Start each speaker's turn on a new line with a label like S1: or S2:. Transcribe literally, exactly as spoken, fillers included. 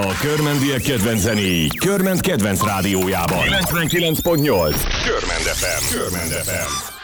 S1: A körmendiek kedvenc zenéi Körment kedvenc rádiójában. kilencvenkilenc pont nyolc Körmend ef em. Körmend ef em.